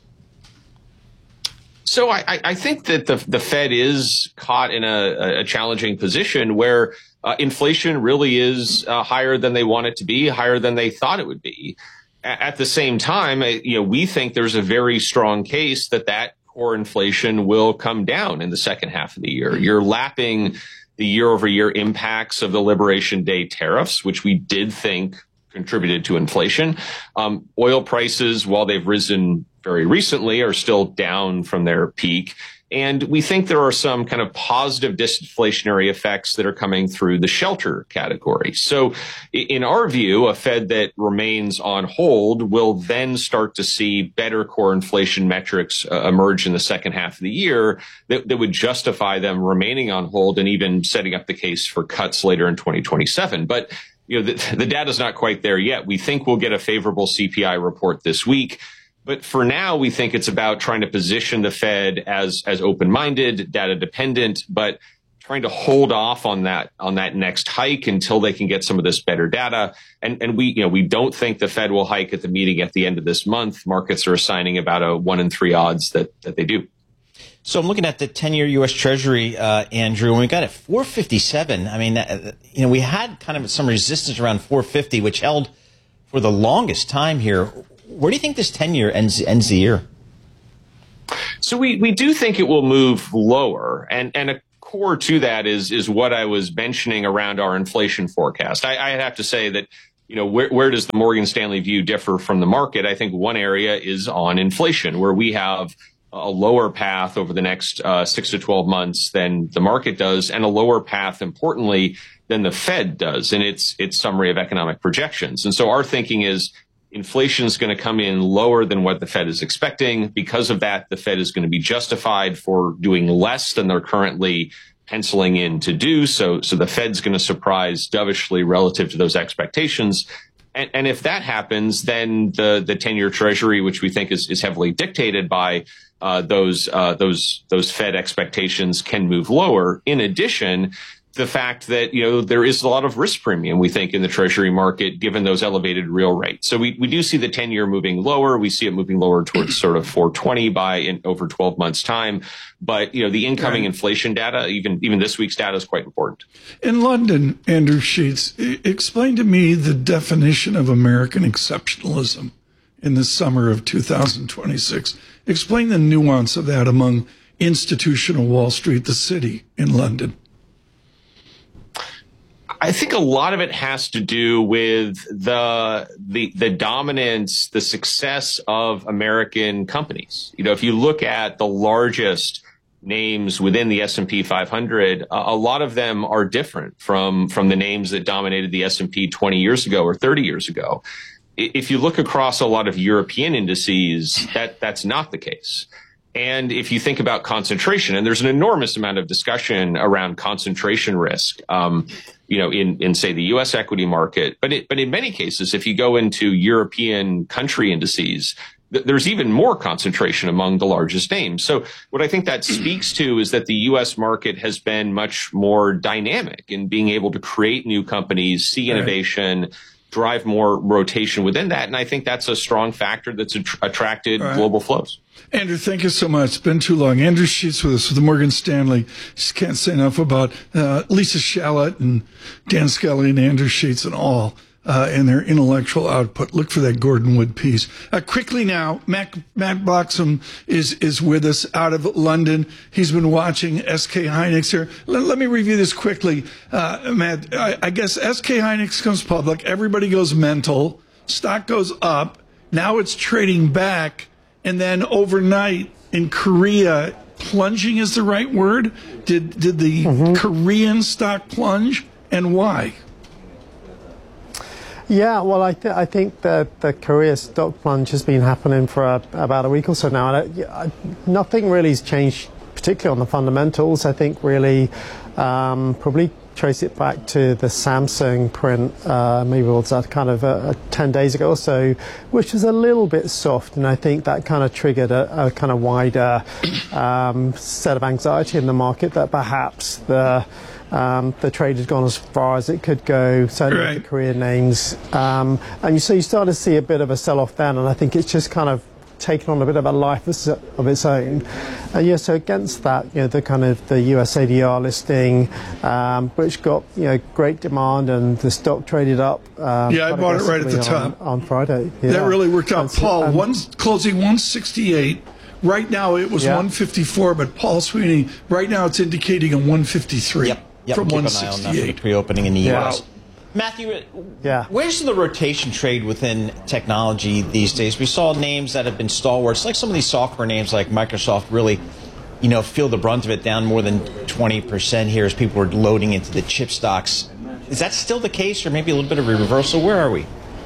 Speaker 21: So I think that the Fed is caught in a challenging position where inflation really is higher than they want it to be, higher than they thought it would be. At the same time, we think there's a very strong case that core inflation will come down in the second half of the year. You're lapping the year-over-year impacts of the Liberation Day tariffs, which we did think contributed to inflation. Oil prices, while they've risen very recently, are still down from their peak. And we think there are some kind of positive disinflationary effects that are coming through the shelter category. So in our view, a Fed that remains on hold will then start to see better core inflation metrics emerge in the second half of the year that would justify them remaining on hold and even setting up the case for cuts later in 2027. But the data's not quite there yet. We think we'll get a favorable CPI report this week. But for now, we think it's about trying to position the Fed as open-minded, data-dependent, but trying to hold off on that next hike until they can get some of this better data. And we don't think the Fed will hike at the meeting at the end of this month. Markets are assigning about a 1 in 3 odds that they do.
Speaker 15: So I'm looking at the 10-year U.S. Treasury, Andrew, and we got it 457. I mean, we had kind of some resistance around 450, which held for the longest time here. Where do you think this 10-year ends the year?
Speaker 21: So we do think it will move lower, and a core to that is what I was mentioning around our inflation forecast. I have to say that, where does the Morgan Stanley view differ from the market? I think one area is on inflation, where we have a lower path over the next 6 to 12 months than the market does, and a lower path, importantly, than the Fed does in its summary of economic projections. And so our thinking is inflation is going to come in lower than what the Fed is expecting. Because of that, the Fed is going to be justified for doing less than they're currently penciling in to do. So the Fed's going to surprise dovishly relative to those expectations. And if that happens, then the 10-year Treasury, which we think is heavily dictated by those Fed expectations, can move lower. In addition, the fact that, there is a lot of risk premium, we think, in the Treasury market, given those elevated real rates. So we do see the 10-year moving lower. We see it moving lower towards sort of 420 over 12 months time. But, the incoming inflation data, even this week's data, is quite important.
Speaker 16: In London, Andrew Sheets, explain to me the definition of American exceptionalism in the summer of 2026. Explain the nuance of that among institutional Wall Street, the city in London.
Speaker 21: I think a lot of it has to do with the dominance, the success of American companies. If you look at the largest names within the S&P 500, a lot of them are different from the names that dominated the S&P 20 years ago or 30 years ago. If you look across a lot of European indices, that's not the case. And if you think about concentration, and there's an enormous amount of discussion around concentration risk, in say the U.S. equity market, but in many cases, if you go into European country indices, there's even more concentration among the largest names. So what I think that speaks to is that the U.S. market has been much more dynamic in being able to create new companies, see innovation, drive more rotation within that. And I think that's a strong factor that's attracted global flows.
Speaker 16: Andrew, thank you so much. It's been too long. Andrew Sheets with us with the Morgan Stanley. Just can't say enough about Lisa Shallot and Dan Scully and Andrew Sheets and all and their intellectual output. Look for that Gordon Wood piece. Quickly now, Matt Bloxham is with us out of London. He's been watching SK Hynix here. Let me review this quickly. Matt, I guess SK Hynix comes public. Everybody goes mental. Stock goes up. Now it's trading back. And then overnight in Korea, plunging is the right word? Did the Korean stock plunge, and why?
Speaker 2: Yeah, well, I think that the Korea stock plunge has been happening for about a week or so now. Nothing really has changed, particularly on the fundamentals. I think really probably trace it back to the Samsung print, maybe it was that kind of 10 days ago or so, which was a little bit soft, and I think that kind of triggered a kind of wider set of anxiety in the market that perhaps the trade has gone as far as it could go, certainly with the Korean names. And so you start to see a bit of a sell-off then, and I think it's just kind of taken on a bit of a life of its own. So against that, the kind of the US ADR listing, which got, great demand, and the stock traded up.
Speaker 16: I bought it right at the top.
Speaker 2: On Friday.
Speaker 16: Yeah. That really worked out. Paul, closing 168. Right now it was 154, but Paul Sweeney, right now it's indicating a 153 from 168.
Speaker 15: For pre-opening in the U.S. Matthew, where's the rotation trade within technology these days? We saw names that have been stalwarts, like some of these software names like Microsoft, really feel the brunt of it, down more than 20% here as people are loading into the chip stocks. Is that still the case, or maybe a little bit of a reversal? Where are we?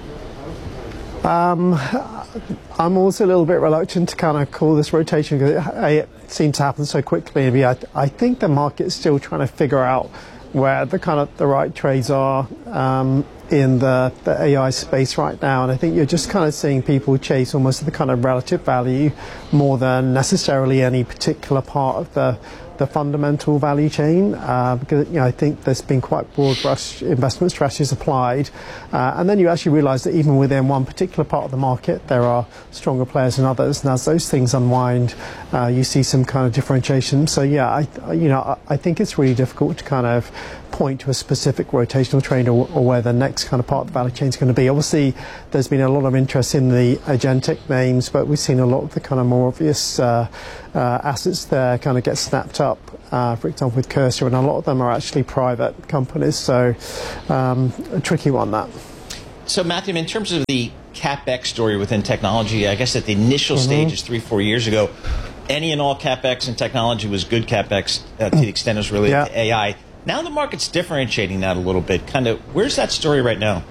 Speaker 2: I'm also a little bit reluctant to kind of call this rotation because it seems to happen so quickly. I think the market's still trying to figure out where the right trades are in the AI space right now, and I think you're just kind of seeing people chase almost the kind of relative value more than necessarily any particular part of the fundamental value chain, because I think there's been quite broad brush investment strategies applied, and then you actually realise that even within one particular part of the market there are stronger players than others, and as those things unwind, you see some kind of differentiation. So I think it's really difficult to kind of point to a specific rotational trend or where the next kind of part of the value chain is going to be. Obviously, there's been a lot of interest in the agentic names, but we've seen a lot of the kind of more obvious assets there kind of get snapped up, for example, with Cursor, and a lot of them are actually private companies, so a tricky one, that.
Speaker 15: So, Matthew, in terms of the CapEx story within technology, I guess at the initial stages 3-4 years ago, any and all CapEx in technology was good CapEx to the extent it was related to AI. Now the market's differentiating that a little bit. Kind of, where's that story right now?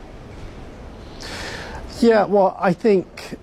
Speaker 2: Yeah, well, I think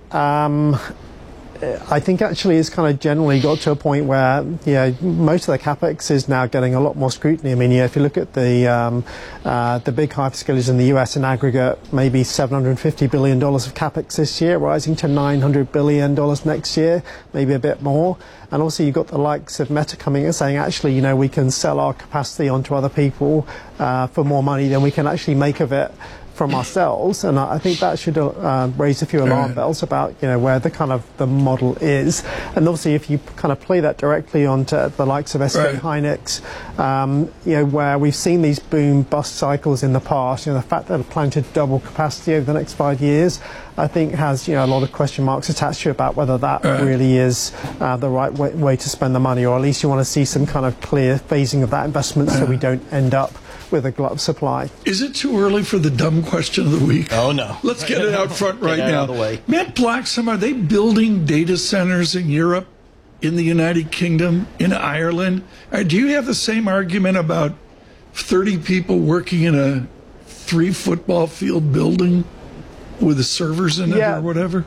Speaker 2: actually it's kind of generally got to a point where most of the capex is now getting a lot more scrutiny. I mean, if you look at the big hyperscalers in the US in aggregate, maybe $750 billion of capex this year, rising to $900 billion next year, maybe a bit more. And also you've got the likes of Meta coming in saying, actually, we can sell our capacity onto other people for more money than we can actually make of it from ourselves, and I think that should raise a few alarm bells about where the kind of the model is. And obviously, if you kind of play that directly onto the likes of SK Hynix, where we've seen these boom bust cycles in the past, the fact that they're planning to double capacity over the next 5 years, I think has a lot of question marks attached to it about whether that really is the right way to spend the money, or at least you want to see some kind of clear phasing of that investment so we don't end up with a glut of supply.
Speaker 16: Is it too early for the dumb question of the week?
Speaker 15: Oh, no.
Speaker 16: Let's get it out front right now.
Speaker 15: Out of the way.
Speaker 16: Matt Blacksom, are they building data centers in Europe, in the United Kingdom, in Ireland? Do you have the same argument about 30 people working in a 3 football field building with the servers in it or whatever?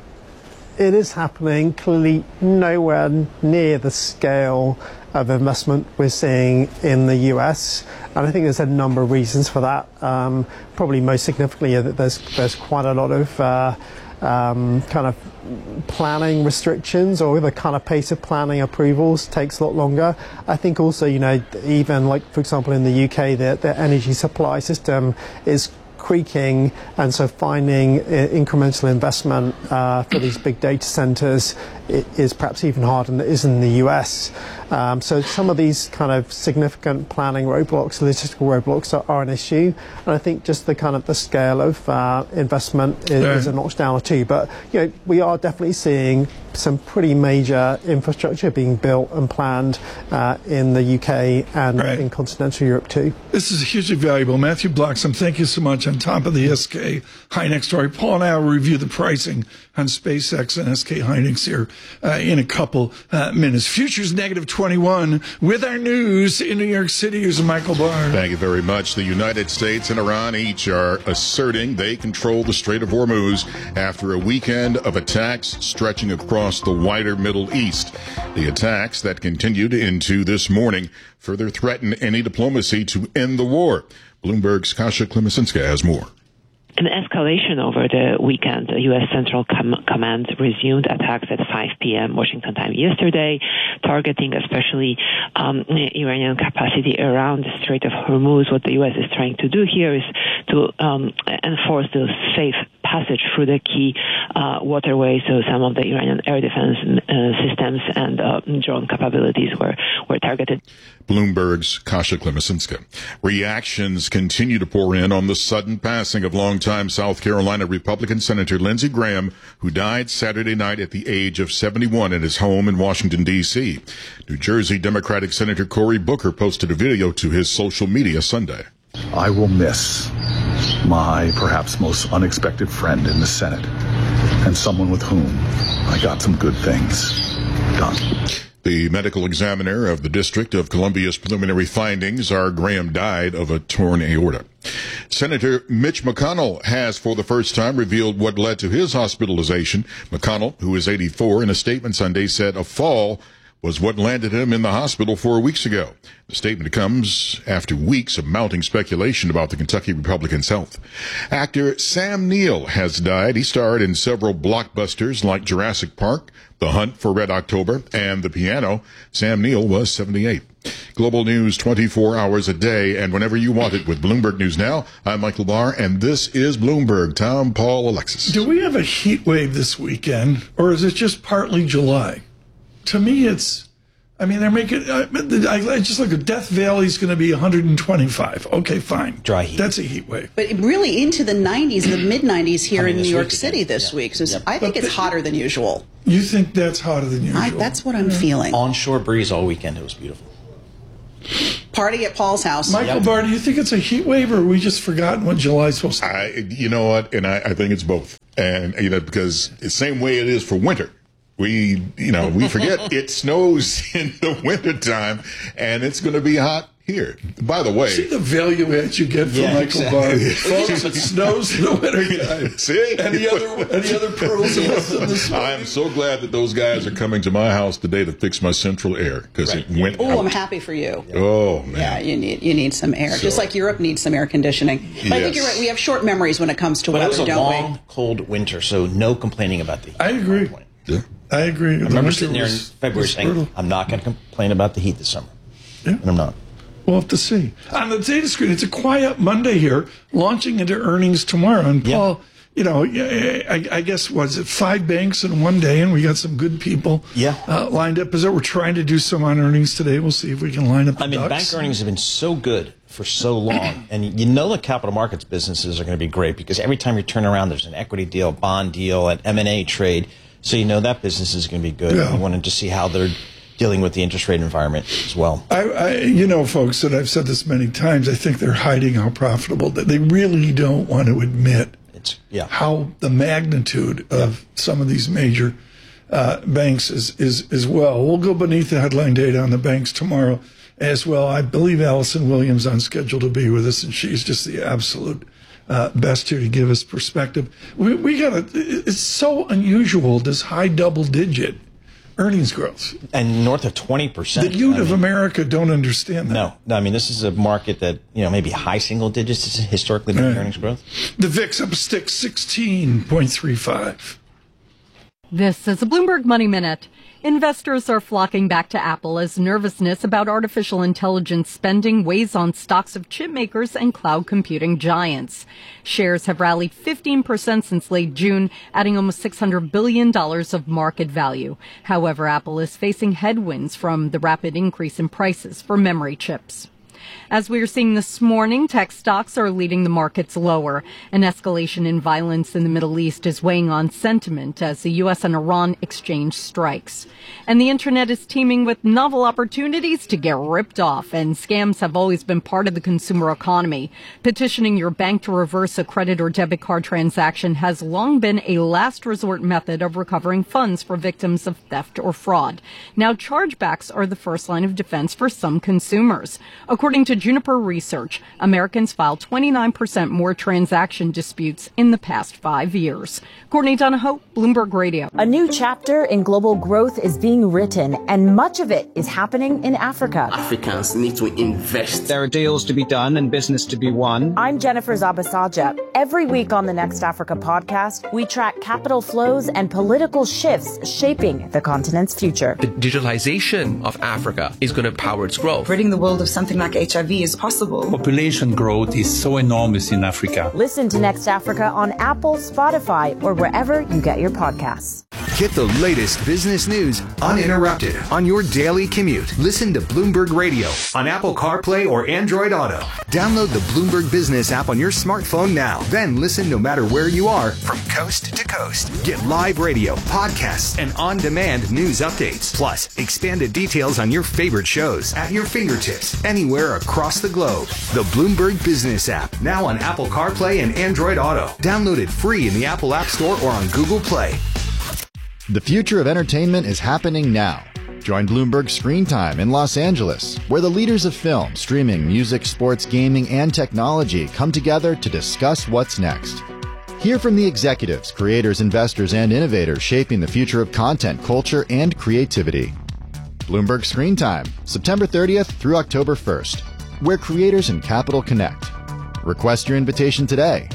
Speaker 2: It is happening, clearly nowhere near the scale of investment we're seeing in the US, and I think there's a number of reasons for that. Probably most significantly that there's quite a lot of kind of planning restrictions, or the kind of pace of planning approvals takes a lot longer. I think also, even like, for example, in the UK, the energy supply system is creaking, and so finding incremental investment for these big data centers is perhaps even harder than it is in the US. So some of these kind of significant planning roadblocks, logistical roadblocks, are an issue, and I think just the kind of the scale of investment is a notch down or two. But we are definitely seeing some pretty major infrastructure being built and planned in the UK and in continental Europe too.
Speaker 16: This is hugely valuable. Matthew Blacksom, thank you so much. On top of the SK Hynix story, Paul and I will review the pricing on SpaceX and SK Hynix here in a couple minutes. Futures negative 21 with our news in New York City. Here's Michael Barr.
Speaker 1: Thank you very much. The United States and Iran each are asserting they control the Strait of Hormuz after a weekend of attacks stretching across the wider Middle East. The attacks that continued into this morning further threaten any diplomacy to end the war. Bloomberg's Kasia Klemesinska has more.
Speaker 13: An escalation over the weekend. The U.S. Central Command resumed attacks at 5 p.m. Washington time yesterday, targeting especially Iranian capacity around the Strait of Hormuz. What the U.S. is trying to do here is to enforce the safe passage through the key waterways, so some of the Iranian air defense systems and drone capabilities were targeted.
Speaker 1: Bloomberg's Kasia Klemesinska. Reactions continue to pour in on the sudden passing of longtime South Carolina Republican Senator Lindsey Graham, who died Saturday night at the age of 71 in his home in Washington, D.C. New Jersey Democratic Senator Cory Booker posted a video to his social media Sunday.
Speaker 3: I will miss my perhaps most unexpected friend in the Senate, and someone with whom I got some good things done.
Speaker 1: The medical examiner of the District of Columbia's preliminary findings are Graham died of a torn aorta. Senator Mitch McConnell has for the first time revealed what led to his hospitalization. McConnell, who is 84, in a statement Sunday said a fall was what landed him in the hospital 4 weeks ago. The statement comes after weeks of mounting speculation about the Kentucky Republican's health. Actor Sam Neill has died. He starred in several blockbusters like Jurassic Park, The Hunt for Red October, and The Piano. Sam Neill was 78. Global news 24 hours a day and whenever you want it with Bloomberg News Now. I'm Michael Barr, and this is Bloomberg. Tom, Paul, Alexis.
Speaker 16: Do we have a heat wave this weekend, or is it just partly July? To me, they're making, I just look at Death Valley's going to be 125. Okay, fine.
Speaker 15: Dry heat.
Speaker 16: That's a heat wave.
Speaker 17: But really into the 90s, the mid-90s here in New York City this week. So I think it's hotter than usual.
Speaker 16: You think that's hotter than usual?
Speaker 17: That's what I'm feeling.
Speaker 15: Onshore breeze all weekend. It was beautiful.
Speaker 17: Party at Paul's house.
Speaker 16: Michael Barr, do you think it's a heat wave, or we just forgotten what July's supposed to be?
Speaker 1: You know what? And I think it's both. And, because the same way it is for winter. We forget it snows in the wintertime, and it's going to be hot here. By the way,
Speaker 16: see the value add you get from Michael Barr. Folks, it snows in the wintertime.
Speaker 1: See?
Speaker 16: Any other pearls in this
Speaker 1: I am so glad that those guys are coming to my house today to fix my central air, because it went out.
Speaker 17: I'm happy for you.
Speaker 1: Oh, man.
Speaker 17: Yeah, you need some air. So, just like Europe needs some air conditioning. But I think you're right. We have short memories when it comes to weather, don't we?
Speaker 15: It was a long, cold winter, so no complaining about the heat.
Speaker 16: I agree.
Speaker 1: Yeah.
Speaker 16: I agree.
Speaker 15: I remember sitting there in February saying, I'm not going to complain about the heat this summer.
Speaker 16: Yeah.
Speaker 15: And I'm not.
Speaker 16: We'll have to see. On the data screen, it's a quiet Monday here, launching into earnings tomorrow. And Paul, I guess, was it 5 banks in one day, and we got some good people lined up. We're trying to do some on earnings today. We'll see if we can line up the ducks.
Speaker 15: Bank earnings have been so good for so long, and the capital markets businesses are going to be great because every time you turn around, there's an equity deal, bond deal, an M&A trade. So that business is going to be good. Yeah. I wanted to see how they're dealing with the interest rate environment as well.
Speaker 16: Folks, and I've said this many times, I think they're hiding how profitable that they really don't want to admit how the magnitude of some of these major banks is well. We'll go beneath the headline data on the banks tomorrow as well. I believe Allison Williams on schedule to be with us, and she's just the absolute best here to give us perspective. It's so unusual, this high double-digit earnings growth.
Speaker 15: And north of 20%.
Speaker 16: The youth of America don't understand that.
Speaker 15: No, this is a market that, maybe high single digits is historically been earnings growth.
Speaker 16: The VIX up a stick 16.35.
Speaker 6: This is a Bloomberg Money Minute. Investors are flocking back to Apple as nervousness about artificial intelligence spending weighs on stocks of chip makers and cloud computing giants. Shares have rallied 15% since late June, adding almost $600 billion of market value. However, Apple is facing headwinds from the rapid increase in prices for memory chips. As we are seeing this morning, tech stocks are leading the markets lower. An escalation in violence in the Middle East is weighing on sentiment as the U.S. and Iran exchange strikes. And the internet is teeming with novel opportunities to get ripped off, and scams have always been part of the consumer economy. Petitioning your bank to reverse a credit or debit card transaction has long been a last resort method of recovering funds for victims of theft or fraud. Now, chargebacks are the first line of defense for some consumers. According to Juniper Research, Americans filed 29% more transaction disputes in the past 5 years. Courtney Donahoe, Bloomberg Radio.
Speaker 22: A new chapter in global growth is being written, and much of it is happening in Africa.
Speaker 23: Africans need to invest.
Speaker 24: There are deals to be done and business to be won.
Speaker 22: I'm Jennifer Zabasaja. Every week on the Next Africa podcast, we track capital flows and political shifts shaping the continent's future.
Speaker 25: The digitalization of Africa is going to power its growth.
Speaker 26: Ridding the world of something like HIV is possible.
Speaker 27: Population growth is so enormous in Africa.
Speaker 22: Listen to Next Africa on Apple, Spotify, or wherever you get your podcasts.
Speaker 8: Get the latest business news uninterrupted on your daily commute. Listen to Bloomberg Radio on Apple CarPlay or Android Auto. Download the Bloomberg Business app on your smartphone now. Then listen no matter where you are from coast to coast. Get live radio, podcasts, and on-demand news updates. Plus, expanded details on your favorite shows at your fingertips anywhere across the globe. The Bloomberg Business app, now on Apple CarPlay and Android Auto. Download it free in the Apple App Store or on Google Play.
Speaker 28: The future of entertainment is happening now.
Speaker 5: Join Bloomberg Screen Time in Los Angeles, where the leaders of film, streaming, music, sports, gaming, and technology come together to discuss what's next. Hear from the executives, creators, investors, and innovators shaping the future of content, culture, and creativity. Bloomberg Screen Time, September 30th through October 1st, where creators and capital connect. Request your invitation today.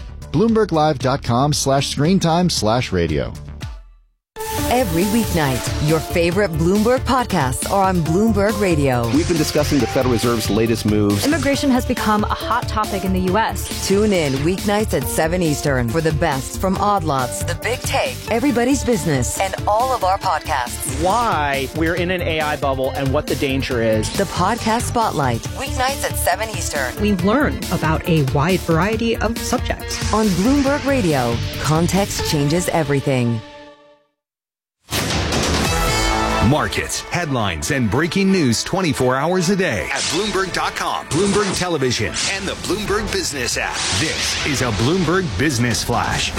Speaker 5: BloombergLive.com/screentime/radio.
Speaker 14: Every weeknight, your favorite Bloomberg podcasts are on Bloomberg Radio.
Speaker 9: We've been discussing the Federal Reserve's latest moves.
Speaker 10: Immigration has become a hot topic in the U.S.
Speaker 14: Tune in weeknights at 7 Eastern for the best from Odd Lots, The Big Take, Everybody's Business, and all of our podcasts.
Speaker 11: Why we're in an AI bubble and what the danger is.
Speaker 14: The Podcast Spotlight, weeknights at 7 Eastern.
Speaker 12: We learn about a wide variety of subjects.
Speaker 14: On Bloomberg Radio, context changes everything.
Speaker 8: Markets, headlines, and breaking news 24 hours a day at Bloomberg.com, Bloomberg Television, and the Bloomberg Business app. This is a Bloomberg Business Flash.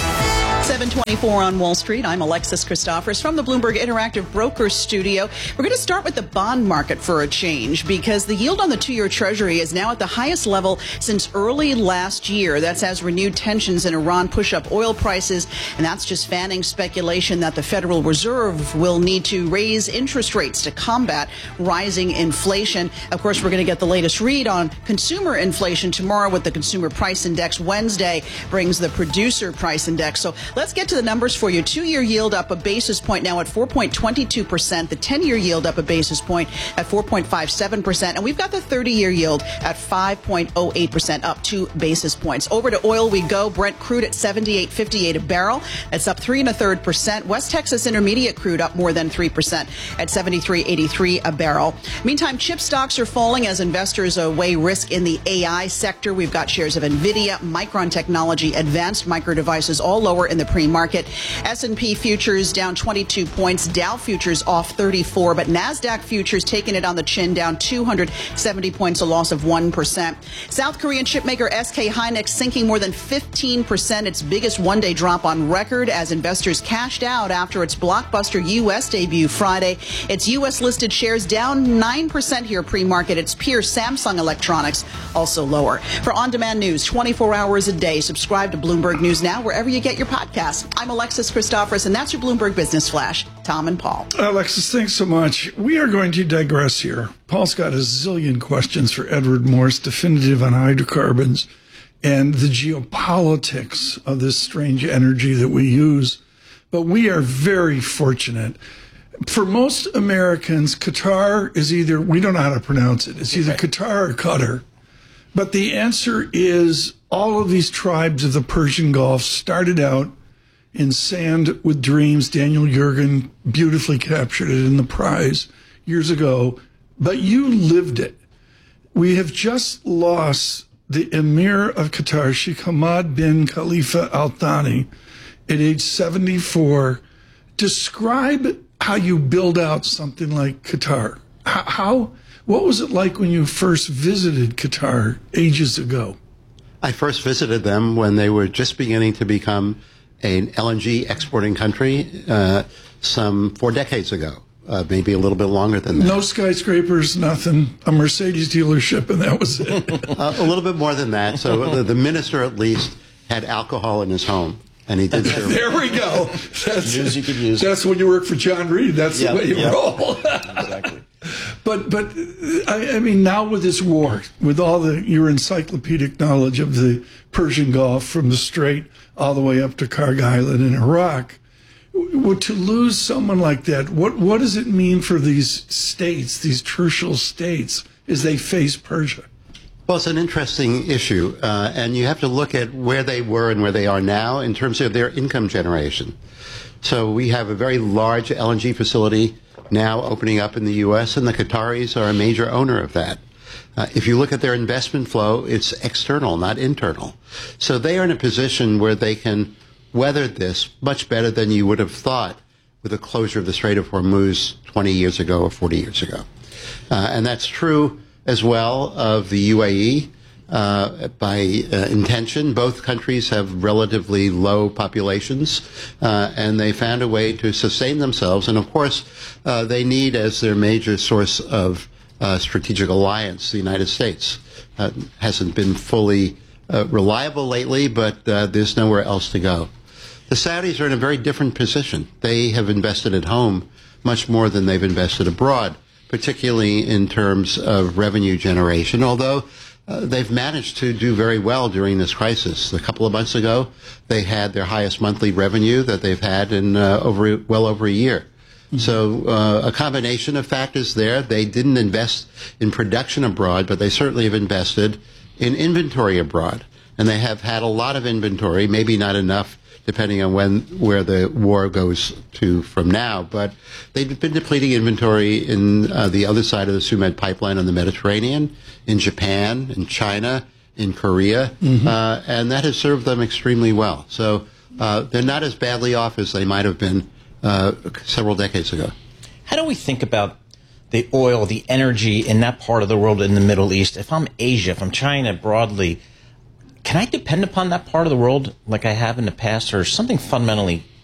Speaker 17: 7:24 on Wall Street. I'm Alexis Christophers from the Bloomberg Interactive Brokers Studio. We're going to start with the bond market for a change because the yield on the 2-year Treasury is now at the highest level since early last year. That's as renewed tensions in Iran push up oil prices, and that's just fanning speculation that the Federal Reserve will need to raise interest rates to combat rising inflation. Of course, we're going to get the latest read on consumer inflation tomorrow with the Consumer Price Index. Wednesday brings the Producer Price Index. So let's get to the numbers for you. 2-year yield up a basis point now at 4.22%. The 10-year yield up a basis point at 4.57%. And we've got the 30-year yield at 5.08%, up 2 basis points. Over to oil we go. Brent crude at $78.58 a barrel. That's up 3 1/3%. West Texas Intermediate crude up more than 3% at $73.83 a barrel. Meantime, chip stocks are falling as investors weigh risk in the AI sector. We've got shares of NVIDIA, Micron Technology, Advanced Micro Devices, all lower in the pre-market. S&P futures down 22 points. Dow futures off 34, but NASDAQ futures taking it on the chin, down 270 points, a loss of 1%. South Korean chipmaker SK Hynix sinking more than 15%, its biggest one-day drop on record as investors cashed out after its blockbuster U.S. debut Friday. Its U.S.-listed shares down 9% here pre-market. Its peer Samsung Electronics also lower. For on-demand news 24 hours a day, subscribe to Bloomberg News Now wherever you get your podcasts. I'm Alexis Christophers, and that's your Bloomberg Business Flash. Tom and Paul.
Speaker 16: Alexis, thanks so much. We are going to digress here. Paul's got a zillion questions for Edward Morse, definitive on hydrocarbons and the geopolitics of this strange energy that we use. But we are very fortunate. For most Americans, Qatar is either, we don't know how to pronounce it, it's either Qatar or Qatar. But the answer is all of these tribes of the Persian Gulf started out in Sand with Dreams. Daniel Yergin beautifully captured it in The Prize years ago. But you lived it. We have just lost the Emir of Qatar, Sheikh Hamad bin Khalifa Al Thani, at age 74. Describe how you build out something like Qatar. What was it like when you first visited Qatar ages ago?
Speaker 18: I first visited them when they were just beginning to become an LNG exporting country some 4 decades ago, maybe a little bit longer than that.
Speaker 16: No skyscrapers, nothing, a Mercedes dealership, and that was it.
Speaker 18: A little bit more than that. So the minister at least had alcohol in his home. And he did serve.
Speaker 16: There we go. That's
Speaker 18: news you could use.
Speaker 16: That's when you work for John Reed. That's the way you roll.
Speaker 18: Exactly.
Speaker 16: But I mean, now with this war, with all your encyclopedic knowledge of the Persian Gulf from the Strait all the way up to Karg Island in Iraq, to lose someone like that, what does it mean for these states, these tertial states, as they face Persia?
Speaker 18: Well, it's an interesting issue, and you have to look at where they were and where they are now in terms of their income generation. So we have a very large LNG facility now opening up in the U.S., and the Qataris are a major owner of that. If you look at their investment flow, it's external, not internal. So they are in a position where they can weather this much better than you would have thought with the closure of the Strait of Hormuz 20 years ago or 40 years ago. And that's true as well of the UAE. by intention. Both countries have relatively low populations, and they found a way to sustain themselves. And of course, they need as their major source of strategic alliance the United States. Hasn't been fully reliable lately, but there's nowhere else to go. The Saudis are in a very different position. They have invested at home much more than they've invested abroad, particularly in terms of revenue generation, although they've managed to do very well during this crisis. A couple of months ago, they had their highest monthly revenue that they've had in well over a year. Mm-hmm. So a combination of factors there. They didn't invest in production abroad, but they certainly have invested in inventory abroad. And they have had a lot of inventory, maybe not enough, depending on where the war goes to from now. But they've been depleting inventory in the other side of the Suez pipeline on the Mediterranean, in Japan, in China, in Korea, and that has served them extremely well. So they're not as badly off as they might have been several decades ago.
Speaker 15: How do we think about the oil, the energy in that part of the world in the Middle East? If I'm Asia, if I'm China broadly, can I depend upon that part of the world like I have in the past, or something fundamentally